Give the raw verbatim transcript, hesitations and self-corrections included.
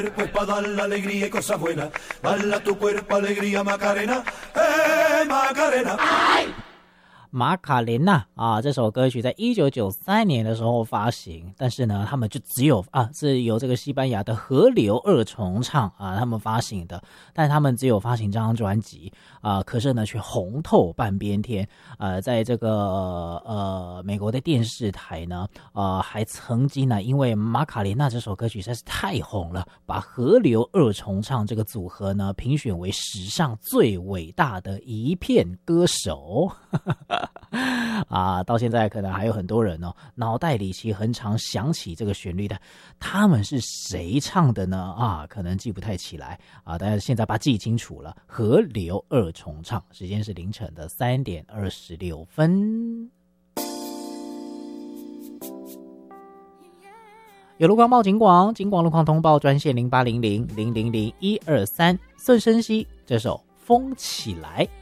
Pues para dar la alegría y cosas buenas, dale a tu cuerpo alegría Macarena, eh Macarena。 马卡莲娜啊，这首歌曲在一九九三年的时候发行，但是呢，他们就只有啊是由这个西班牙的河流二重唱啊他们发行的，但他们只有发行这张专辑啊，可是呢却红透半边天。呃，在这个呃美国的电视台呢，呃还曾经呢因为马卡莲娜这首歌曲实在是太红了，把河流二重唱这个组合呢评选为史上最伟大的一片歌手。啊，到现在可能还有很多人哦，脑袋里其实很常想起这个旋律的，他们是谁唱的呢？啊，可能记不太起来啊，但是现在把它记清楚了。河流二重唱，时间是凌晨的三点二十六分。有路况报警广，警广路况通报专线零八零零零零零一二三，孙生熙这首《疯起来》。